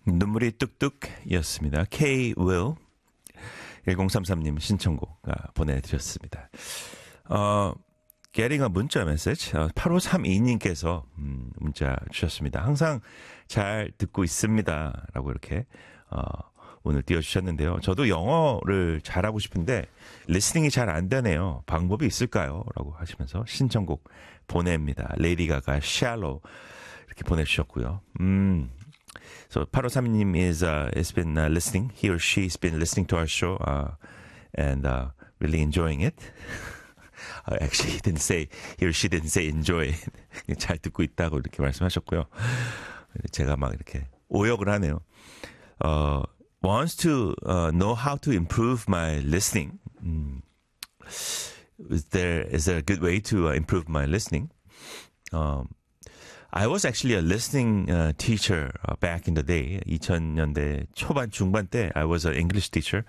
눈물이 뚝뚝이었습니다. K-Will 1033님 신청곡 보내드렸습니다. Getting a 문자 메시지 8532님께서 문자 주셨습니다. 항상 잘 듣고 있습니다. 라고 이렇게 오늘 띄워주셨는데요. 저도 영어를 잘하고 싶은데 리스닝이 잘 안 되네요. 방법이 있을까요? 라고 하시면서 신청곡 보냅니다. 레이디 가가 Shallow 이렇게 보내주셨고요. So 8532님 has been listening. He or she's been listening to our show and really enjoying it. Actually, he or she didn't say enjoy. 잘 듣고 있다고 이렇게 말씀하셨고요. 제가 막 이렇게 오역을 하네요. Wants to know how to improve my listening. Is there a good way to improve my listening? I was actually a listening teacher back in the day. 2000년대 초반 중반 때 I was an English teacher.